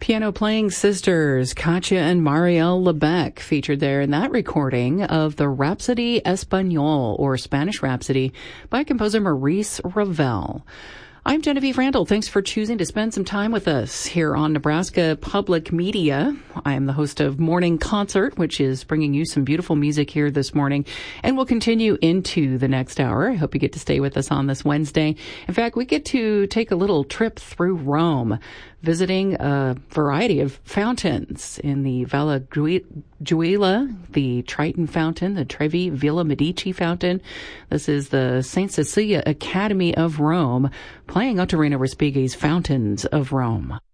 Piano-playing sisters, Katya and Marielle Lebec, featured there in that recording of the Rhapsody Español, or Spanish Rhapsody, by composer Maurice Ravel. I'm Genevieve Randall. Thanks for choosing to spend some time with us here on Nebraska Public Media. I am the host of Morning Concert, which is bringing you some beautiful music here this morning, and we'll continue into the next hour. I hope you get to stay with us on this Wednesday. In fact, we get to take a little trip through Rome, visiting a variety of fountains in the Valle Giulia, the Triton Fountain, the Trevi Villa Medici Fountain. This is the St. Cecilia Academy of Rome, playing Ottorino Respighi's Fountains of Rome.